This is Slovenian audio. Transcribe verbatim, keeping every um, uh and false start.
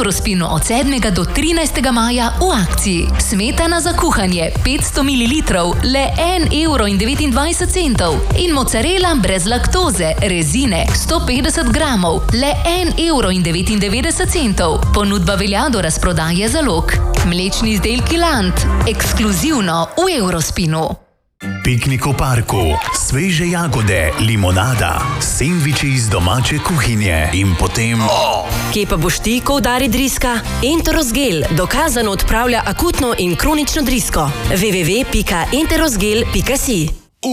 Eurospinu od sedmega do trinajstega maja v akciji. Smetana za kuhanje petsto mililitrov, le en evro in devetindvajset centov. In mozzarella brez laktoze, rezine sto petdeset gramov, le en evro in devetindevetdeset centov. Ponudba velja do razprodaje zalog. Mlečni izdelki Land, ekskluzivno v Eurospinu. Piknik v parku, sveže jagode, limonada, sendviči iz domače kuhinje in potem... Oh! Kje pa boš ti, ko udari driska? Enterosgel dokazano odpravlja akutno in kronično drisko. w w w pika enterosgel pika si